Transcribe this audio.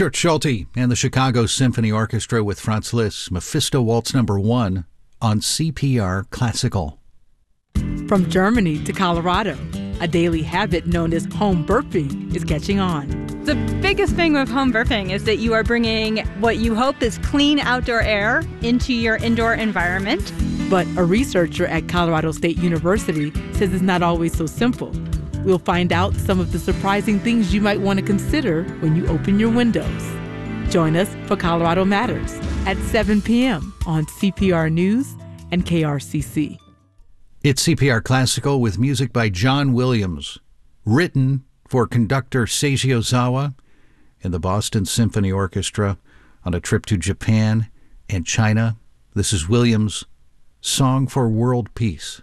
Stuart Schulte and the Chicago Symphony Orchestra with Franz Liszt, Mephisto Waltz No. 1 on CPR Classical. From Germany to Colorado, a daily habit known as home burping is catching on. The biggest thing with home burping is that you are bringing what you hope is clean outdoor air into your indoor environment. But a researcher at Colorado State University says it's not always so simple. We'll find out some of the surprising things you might want to consider when you open your windows. Join us for Colorado Matters at 7 p.m. on CPR News and KRCC. It's CPR Classical with music by John Williams, written for conductor Seiji Ozawa and the Boston Symphony Orchestra on a trip to Japan and China. This is Williams' Song for World Peace.